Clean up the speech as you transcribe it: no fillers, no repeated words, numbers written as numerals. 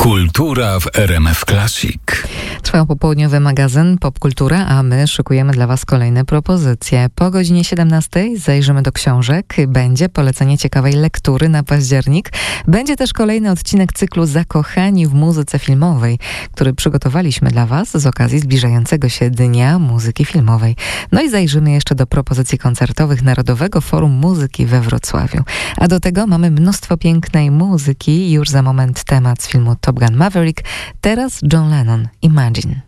Kultura w RMF Classic. Trwa popołudniowy magazyn Popkultura, a my szykujemy dla Was kolejne propozycje. Po godzinie 17 zajrzymy do książek. Będzie polecenie ciekawej lektury na październik. Będzie też kolejny odcinek cyklu Zakochani w muzyce filmowej, który przygotowaliśmy dla Was z okazji zbliżającego się Dnia Muzyki Filmowej. No i zajrzymy jeszcze do propozycji koncertowych Narodowego Forum Muzyki we Wrocławiu. A do tego mamy mnóstwo pięknej muzyki. Już za moment temat z filmu Top Gun Maverick. Teraz John Lennon, Imagine.